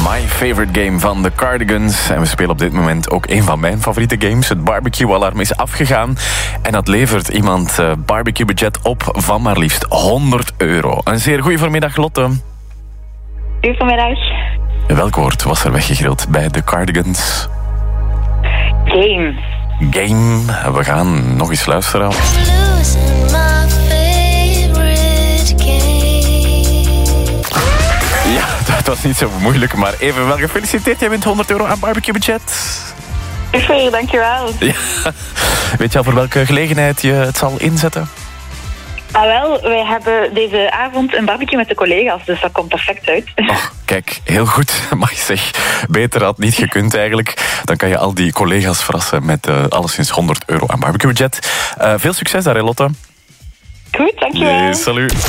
My Favorite Game van The Cardigans. En we spelen op dit moment ook een van mijn favoriete games. Het barbecue-alarm is afgegaan. En dat levert iemand barbecue-budget op van maar liefst €100. Een zeer goeie voormiddag, Lotte. Goedemiddag. Welk woord was er weggegrild bij The Cardigans? Game. Game. We gaan nog eens luisteren. Ja, dat was niet zo moeilijk, maar even wel gefeliciteerd. Jij wint €100 aan barbecue-budget. Super, dankjewel. Ja. Weet je al voor welke gelegenheid je het zal inzetten? Wel, wij hebben deze avond een barbecue met de collega's, dus dat komt perfect uit. Oh, kijk, heel goed. Maar zeg, beter had niet gekund eigenlijk. Dan kan je al die collega's verrassen met alleszins €100 aan barbecue-budget. Veel succes daar, Lotte. Goed, dankjewel. Salut.